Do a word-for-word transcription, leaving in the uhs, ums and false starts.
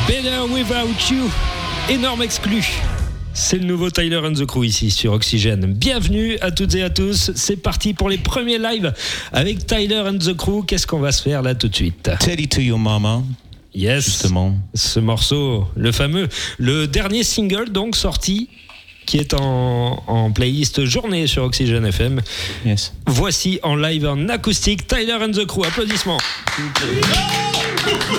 Better Without You, énorme exclu. C'est le nouveau Tyler and the Crew ici sur Oxygène. Bienvenue à toutes et à tous. C'est parti pour les premiers lives avec Tyler and the Crew. Qu'est-ce qu'on va se faire là tout de suite? Teddy to Your Mama. Yes. Justement. Ce morceau, le fameux, le dernier single donc sorti, qui est en, en playlist journée sur Oxygène F M. Yes. Voici en live en acoustique Tyler and the Crew. Applaudissements.